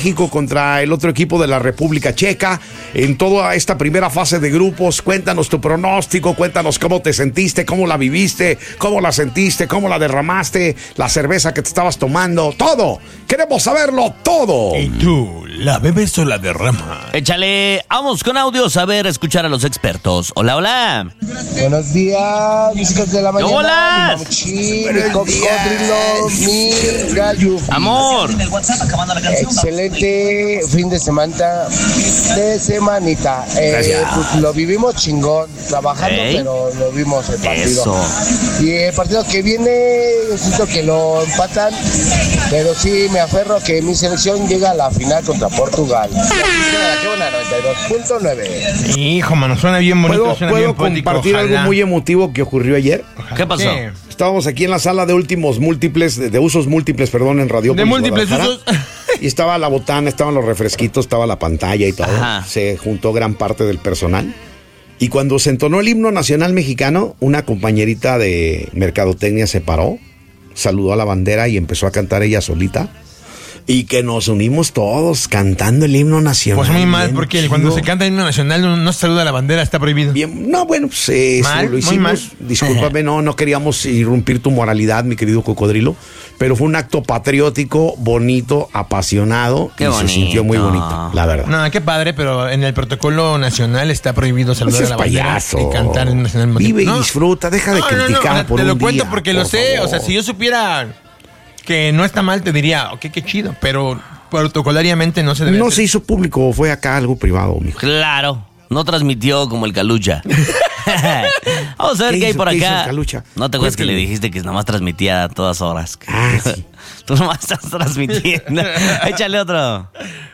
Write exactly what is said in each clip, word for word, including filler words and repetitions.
México contra el otro equipo de la República Checa en toda esta primera fase de grupos. Cuéntanos tu pronóstico, cuéntanos cómo te sentiste, cómo la viviste, cómo la sentiste, cómo la derramaste, la cerveza que te estabas tomando, todo. Queremos saberlo todo. ¿Y tú, la bebes o la derramas? Échale, vamos con audios a ver, escuchar a los expertos. Hola, hola. Buenos días, músicas de la mañana. ¡Hola! Mi mamuchín, mi cocodrilo, mi gallo. Amor. Excelente fin de semana, de semanita. Eh, pues lo vivimos chingón, trabajando, Ey. pero lo vimos el partido. Eso. Y el partido que viene, yo siento que lo empatan, pero sí me aferro a que mi selección llega a la final contra Portugal. La qué buena, noventa y dos punto nueve. Hijo, mano, suena bien bonito, ¿Puedo, suena ¿puedo bien poético, compartir ojalá. algo muy emotivo que ocurrió ayer? ¿Qué pasó? ¿Qué? Estábamos aquí en la sala de últimos múltiples, de, de usos múltiples, perdón, en Radio De múltiples usos. Y estaba la botana, estaban los refresquitos, estaba la pantalla y todo. Ajá. Se juntó gran parte del personal. Y cuando se entonó el himno nacional mexicano, una compañerita de mercadotecnia se paró, saludó a la bandera y empezó a cantar ella solita. Y que nos unimos todos cantando el himno nacional. Pues muy mal, Bien porque chido. cuando se canta el himno nacional no, no se saluda la bandera, está prohibido. Bien, no, bueno, pues eh, eso Mal, lo muy hicimos. mal. Discúlpame, no, no queríamos irrumpir tu moralidad, mi querido cocodrilo, pero fue un acto patriótico, bonito, apasionado. Qué y bonito. se sintió muy bonito, la verdad. No, qué padre, pero en el protocolo nacional está prohibido No saludar seas a la bandera payaso. y cantar el himno nacional. al mismo Vive y tiempo. No. disfruta, deja de No, no, no, criticar o sea, por te un lo cuento día, porque por lo sé, favor. o sea, si yo supiera que no está mal, te diría, ok, qué chido, pero protocolariamente no se debe No hacer. se hizo público, fue acá algo privado, mijo. Claro, no transmitió como el Calucha. Vamos a ver ¿Qué qué, hay hizo- por qué hizo el acá. Calucha? No te acuerdas que le Cuéntame. dijiste que nomás transmitía a todas horas. Ah, sí. Tú nomás estás transmitiendo. Échale otro.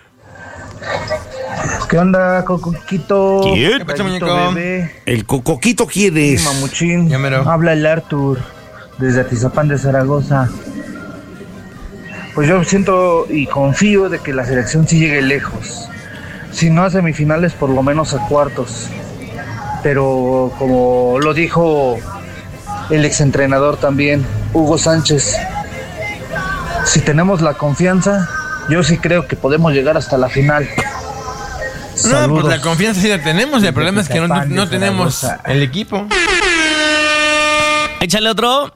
¿Qué onda, Cocoquito? ¿Quién? ¿Qué pasó, Gallito muñeco? bebé, El cocoquito quieres. mamuchín. Ya mero. Habla el Artur, desde Atizapán de Zaragoza. Pues yo siento y confío de que la selección sí llegue lejos. Si no a semifinales, por lo menos a cuartos. Pero como lo dijo el exentrenador también, Hugo Sánchez, si tenemos la confianza, yo sí creo que podemos llegar hasta la final. No, Saludos. pues la confianza sí la tenemos, el problema es que no, no- no tenemos Zaragoza. el equipo. Échale otro.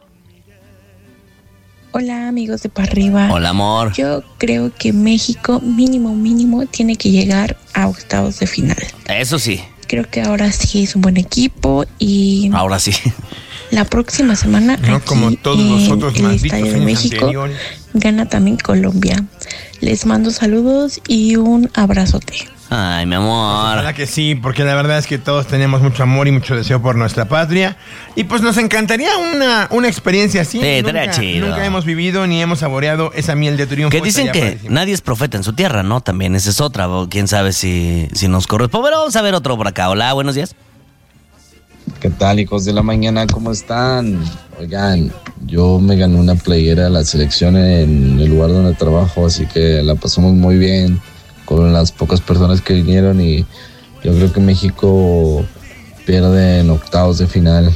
Hola amigos de Para Arriba. Hola, amor. Yo creo que México mínimo mínimo tiene que llegar a octavos de final. Eso sí, Creo que ahora sí es un buen equipo y ahora sí. la próxima semana No aquí como todos en los otros el malditos Estadio de años México anteriores. gana también Colombia. Les mando saludos y un abrazote. Ay, mi amor. Ojalá que sí, porque la verdad es que todos tenemos mucho amor y mucho deseo por nuestra patria. Y pues nos encantaría una, una experiencia así. Sí, nunca, estaría chido. nunca hemos vivido ni hemos saboreado esa miel de triunfo. Que dicen Estaría que padrísimo. nadie es profeta en su tierra, ¿no? También esa es otra. o Quién sabe si, si nos corresponde. Pero vamos a ver otro por acá. Hola, buenos días. ¿Qué tal, hijos de la mañana? ¿Cómo están? Oigan, yo me gané una playera de la selección en el lugar donde trabajo, así que la pasamos muy bien con las pocas personas que vinieron y yo creo que México pierde en octavos de final.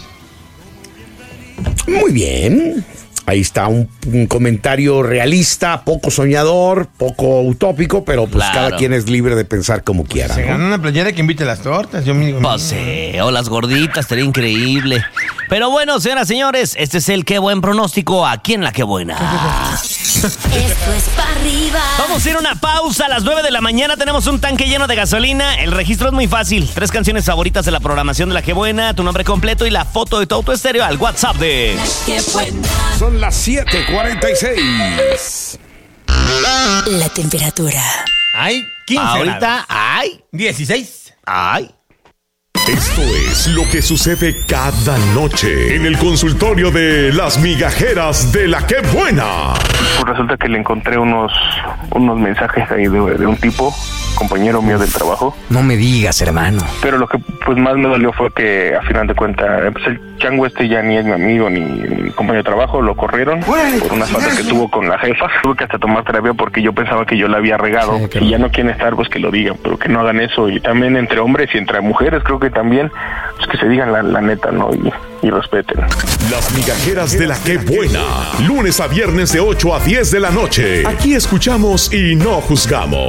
Muy bien. Ahí está un, un comentario realista, poco soñador, poco utópico, pero pues Claro. cada quien es libre de pensar como quiera. Se ¿no? ganó una playera que invite las tortas. Yo me digo, Pues sí, o las gorditas, sería increíble. Pero bueno, señoras y señores, este es el Qué Buen Pronóstico aquí en La Qué Buena. Esto es para arriba. Vamos a ir a una pausa a las nueve de la mañana. Tenemos un tanque lleno de gasolina. El registro es muy fácil. Tres canciones favoritas de la programación de La Qué Buena, tu nombre completo y la foto de tu auto estéreo al WhatsApp de... Qué buena. Son las siete cuarenta y seis. La temperatura. Ay, quince Ahorita, grados. ay, dieciséis. ay. Esto es lo que sucede cada noche en el consultorio de las migajeras de La Qué Buena. Pues resulta que le encontré unos unos mensajes ahí de, de un tipo, compañero mío del trabajo. No me digas, hermano. Pero lo que pues más me dolió fue que a final de cuentas pues el chango este ya ni es mi amigo ni mi compañero de trabajo, lo corrieron por una falta que tuvo con la jefa. Tuve que hasta tomar terapia porque yo pensaba que yo la había regado. Sí, qué y ya no quieren estar, pues que lo digan, pero que no hagan eso. Y también entre hombres y entre mujeres creo que también pues que se digan la, la neta, ¿no? Y, y respeten. Las migajeras de La Qué Buena. Lunes a viernes de ocho a diez de la noche. Aquí escuchamos y no juzgamos.